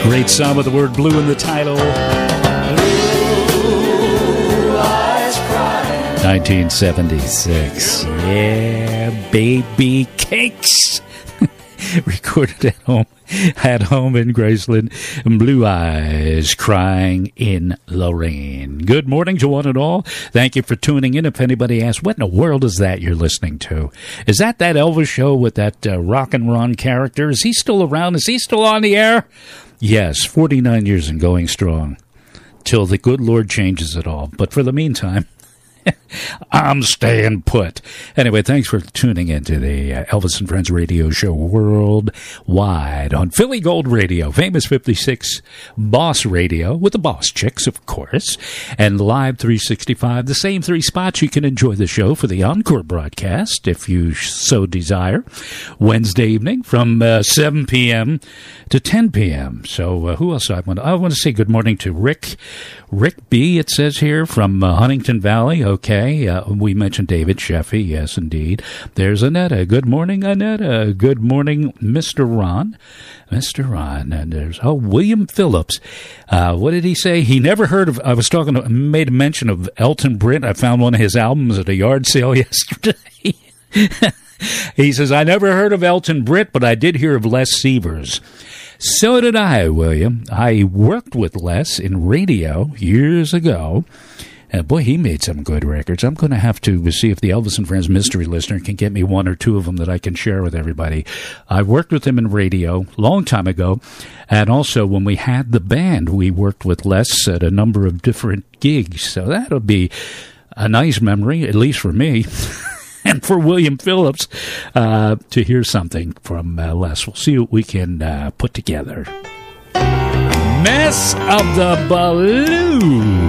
Great song with the word blue in the title. 1976. Yeah, Baby Cakes. Recorded at home in Graceland. Blue Eyes Crying in Lorraine. Good morning to one and all. Thank you for tuning in. If anybody asks, what in the world is that you're listening to? Is that Elvis show with that Rock and Ron character? Is he still around? Is he still on the air? Yes, 49 years and going strong. Till the good Lord changes it all. But for the meantime, I'm staying put. Anyway, thanks for tuning in to the Elvis and Friends radio show worldwide on Philly Gold Radio, Famous 56 Boss Radio, with the Boss Chicks, of course, and Live 365, the same three spots. You can enjoy the show for the encore broadcast, if you so desire, Wednesday evening from 7 p.m. to 10 p.m. So who else I want to say good morning to Rick B., it says here, from Huntington Valley. Okay, we mentioned David Sheffy. Yes, indeed. There's Annetta. Good morning, Annetta. Good morning, Mr. Ron. Mr. Ron. And there's, William Phillips. What did he say? He never heard of, made a mention of Elton Britt. I found one of his albums at a yard sale yesterday. He says, I never heard of Elton Britt, but I did hear of Les Severs. So did I, William. I worked with Les in radio years ago. Boy, he made some good records. I'm going to have to see if the Elvis and Friends mystery listener can get me one or two of them that I can share with everybody. I worked with him in radio a long time ago. And also, when we had the band, we worked with Les at a number of different gigs. So that'll be a nice memory, at least for me. And for William Phillips, to hear something from Les. We'll see what we can put together. Mess of the Balloon.